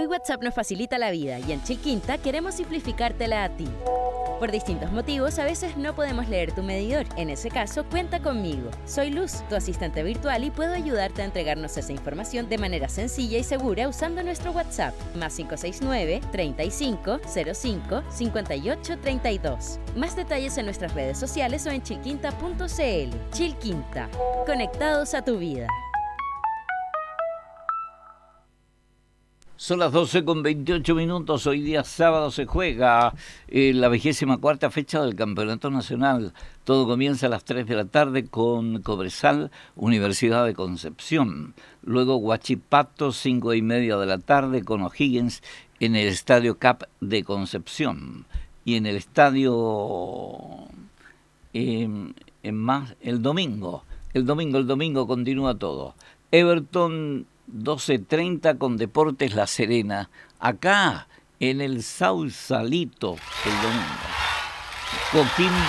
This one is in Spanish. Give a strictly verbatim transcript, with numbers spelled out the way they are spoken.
Hoy WhatsApp nos facilita la vida y en Chilquinta queremos simplificártela a ti. Por distintos motivos, a veces no podemos leer tu medidor. En ese caso, cuenta conmigo. Soy Luz, tu asistente virtual, y puedo ayudarte a entregarnos esa información de manera sencilla y segura usando nuestro WhatsApp, más cinco seis nueve, treinta y cinco, cero cinco, cincuenta y ocho, treinta y dos. Más detalles en nuestras redes sociales o en chilquinta punto c l. Chilquinta, conectados a tu vida. Son las doce con veintiocho minutos, hoy día sábado se juega eh, la vigésima cuarta fecha del Campeonato Nacional. Todo comienza a las tres de la tarde con Cobresal, Universidad de Concepción. Luego Huachipato, cinco y media de la tarde con O'Higgins en el Estadio Cap de Concepción. Y en el estadio eh, en más el domingo, el domingo, el domingo continúa todo. Everton doce treinta con Deportes La Serena, acá en el Sausalito el domingo. Coquimbo